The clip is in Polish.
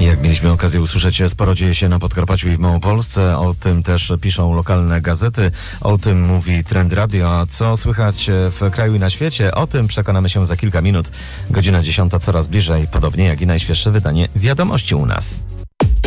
Jak mieliśmy okazję usłyszeć, sporo dzieje się na Podkarpaciu i w Małopolsce. O tym też piszą lokalne gazety. O tym mówi Trend Radio. A co słychać w kraju i na świecie? O tym przekonamy się za kilka minut. Godzina 10 coraz bliżej, podobnie jak i najświeższe wydanie Wiadomości u nas.